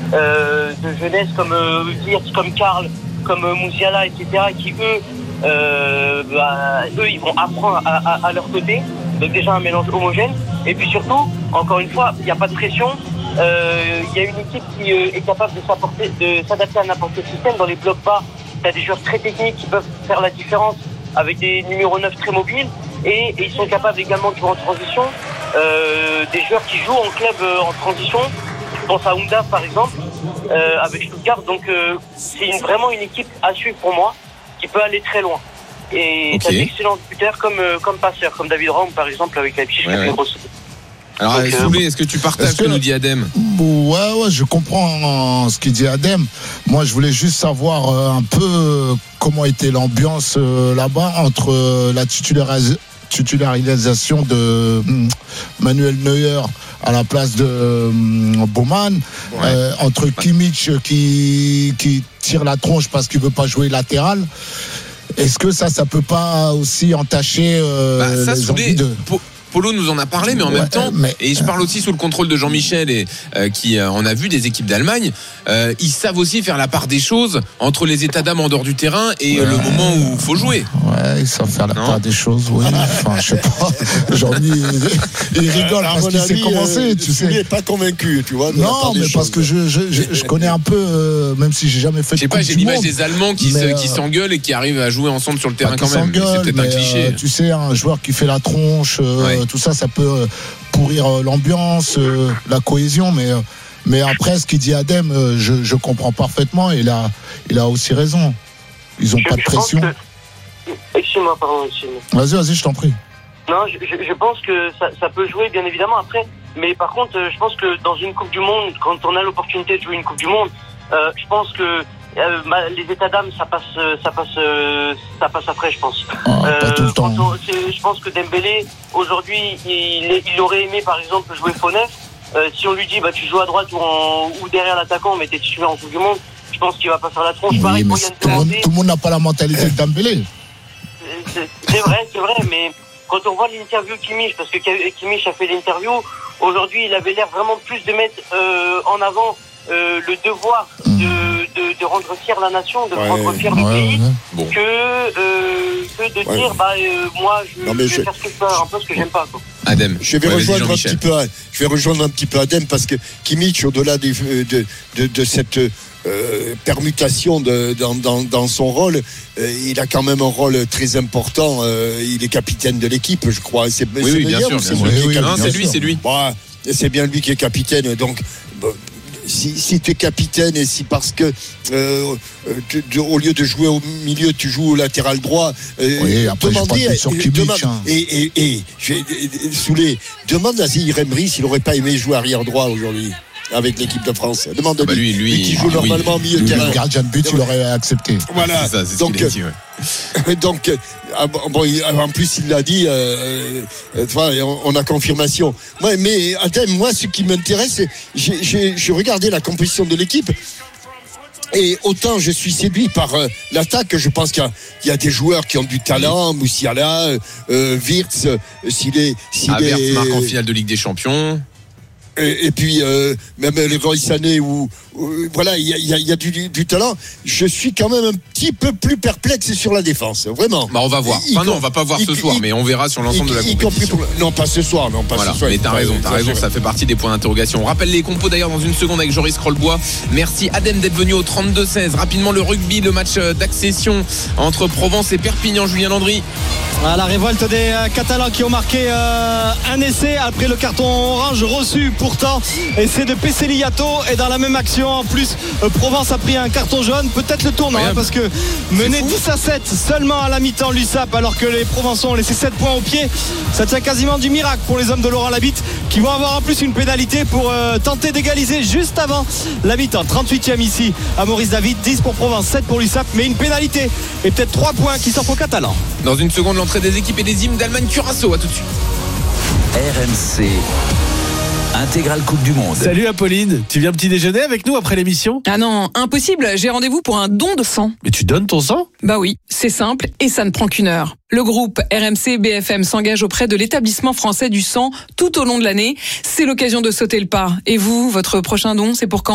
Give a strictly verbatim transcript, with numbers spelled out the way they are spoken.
euh, de jeunesse comme euh, Wirtz, comme Karl, comme euh, Musiala, et cetera, qui eux, euh, bah, eux, ils vont apprendre à, à, à leur côté. Donc déjà un mélange homogène. Et puis surtout, encore une fois, il n'y a pas de pression. Il euh, y a une équipe qui euh, est capable de, de s'adapter à n'importe quel système. Dans les blocs bas, tu as des joueurs très techniques qui peuvent faire la différence avec des numéros neuf très mobiles. Et, et ils sont capables également de jouer en transition. Euh, des joueurs qui jouent en club euh, en transition. Je pense à Ounda par exemple, euh, avec Stuttgart. Donc euh, c'est une, vraiment une équipe à suivre pour moi, qui peut aller très loin. Et okay. Tu as d'excellents buteurs comme, euh, comme passeurs, comme David Raum par exemple avec Leipzig. Ouais, ouais. Alors, Donc, Soulé, est-ce que tu partages ce que, que nous dit Adem ? Ouais, ouais, je comprends ce qu'il dit Adem. Moi, je voulais juste savoir euh, un peu euh, comment était l'ambiance euh, là-bas entre euh, la titularisation titularisation de euh, Manuel Neuer à la place de euh, Baumann, ouais. euh, entre Kimmich qui, qui tire la tronche parce qu'il veut pas jouer latéral. Est-ce que ça, ça peut pas aussi entacher euh, bah, ça, les envies de... Pour... Polo nous en a parlé, mais en ouais, même temps, mais... et je parle aussi sous le contrôle de Jean-Michel, et euh, qui euh, en a vu des équipes d'Allemagne, euh, ils savent aussi faire la part des choses entre les états d'âme en dehors du terrain et ouais. le moment où il faut jouer. Ouais, ils savent faire la non. part des choses, oui. Enfin, je sais pas. Jean-Mi, il, il rigole euh, parce qu'il s'est commencé, euh, tu sais. Il n'est pas convaincu, tu vois. Non, mais parce que je, je, je, je connais un peu, euh, même si j'ai jamais fait de Je sais pas, j'ai l'image des Allemands qui, mais, se, qui s'engueulent et qui arrivent à jouer ensemble sur le terrain quand même. C'est peut-être un cliché. Tu sais, un joueur qui fait la tronche, tout ça, ça peut pourrir l'ambiance, euh, la cohésion, mais euh, mais après ce qu'il dit Adem, euh, je, je comprends parfaitement, et il a il a aussi raison. Ils ont je, pas de pression. Que... Excuse-moi, pardon. Excuse-moi. Vas-y, vas-y, je t'en prie. Non, je, je pense que ça, ça peut jouer bien évidemment après, mais par contre, je pense que dans une Coupe du Monde, quand on a l'opportunité de jouer une Coupe du Monde, euh, je pense que Euh, bah, les états d'âme, ça passe, ça passe, euh, ça passe après, je pense. Oh, euh, pas tout le temps. On, je pense que Dembélé, aujourd'hui, il, il aurait aimé, par exemple, jouer faux neuf. Euh, si on lui dit, bah, tu joues à droite ou, en, ou derrière l'attaquant, mais t'es titulaire en Coupe du Monde, je pense qu'il va pas faire la tronche. Oui, Pareil mais pour Yann tout, monde, tout le monde n'a pas la mentalité de Dembélé. C'est, c'est vrai, c'est vrai, mais quand on voit l'interview de Kimmich, parce que Kimmich a fait l'interview, aujourd'hui, il avait l'air vraiment plus de mettre euh, en avant Euh, le devoir de, de, de rendre fier la nation, de ouais, rendre fier le ouais, pays, ouais. Bon. que, euh, que de ouais. dire bah euh, moi je, non, je vais je... faire ce que je peux, un peu ce que j'aime pas quoi. Adem, je vais ouais, rejoindre un petit peu, je vais rejoindre un petit peu Adem parce que Kimmich, au-delà des, de, de, de cette euh, permutation de, dans, dans, dans son rôle, euh, il a quand même un rôle très important. Euh, il est capitaine de l'équipe, je crois. C'est, oui, c'est oui, bien sûr. C'est, oui, oui, non, c'est lui, c'est lui. Bah, c'est bien lui qui est capitaine, donc. Bah, Si, si tu es capitaine et si parce que euh, tu, tu, au lieu de jouer au milieu tu joues au latéral droit, euh, oui, après, demandez, sur Kimmich, demande, hein. et, et, et, et Soulé, demande à Zahir Emery s'il n'aurait pas aimé jouer arrière droit aujourd'hui avec l'équipe de France. Demande à bah lui, lui, lui qui joue ah, normalement au oui. milieu de terrain. Le gardien de but, il aurait accepté. Voilà. C'est ça, c'est ce donc, qu'il a dit, ouais. donc, bon, en plus il l'a dit. Euh, euh, on a confirmation. Moi, mais Adem, moi, ce qui m'intéresse, j'ai, j'ai, j'ai regardé la composition de l'équipe. Et autant je suis séduit par euh, l'attaque, je pense qu'il y a, il y a des joueurs qui ont du talent, Musiala, euh, Wirtz, euh, s'il est, s'il ah, Wirtz est, marque en finale de Ligue des Champions. Et, et puis euh, même les Roy Sané ou voilà, il y a, y a du, du talent. Je suis quand même un petit peu plus perplexe sur la défense, vraiment. Bah on va voir. Enfin non, on va pas voir ce soir, mais on verra sur l'ensemble de la compétition. Pour... Non, pas ce soir, non, pas voilà. ce soir. Mais t'as raison, t'as raison, ça fait partie des points d'interrogation. On rappelle les compos d'ailleurs dans une seconde avec Joris Rollebois. Merci Adem d'être venu au trente-deux seize. Rapidement le rugby, le match d'accession entre Provence et Perpignan. Julien Landry. À la révolte des euh, Catalans qui ont marqué euh, un essai après le carton orange reçu pourtant. Essai de Pesceliato, et dans la même action en plus euh, Provence a pris un carton jaune, peut-être le tournant hein, parce que mener dix à sept seulement à la mi-temps l'U S A P alors que les Provençaux ont laissé sept points au pied, ça tient quasiment du miracle pour les hommes de Laurent Labitte qui vont avoir en plus une pénalité pour euh, tenter d'égaliser juste avant la mi-temps. trente-huitième ici à Maurice David, dix pour Provence, sept pour l'U S A P, mais une pénalité et peut-être trois points qui sortent aux Catalans. Dans une seconde, l'entrée des équipes et des hymnes d'Allemagne Curaçao. À tout de suite. R M C Intégrale Coupe du Monde. Salut Apolline, tu viens petit déjeuner avec nous après l'émission ? Ah non, impossible, j'ai rendez-vous pour un don de sang. Mais tu donnes ton sang ? Bah oui, c'est simple et ça ne prend qu'une heure. Le groupe R M C B F M s'engage auprès de l'établissement français du sang tout au long de l'année. C'est l'occasion de sauter le pas. Et vous, votre prochain don, c'est pour quand ?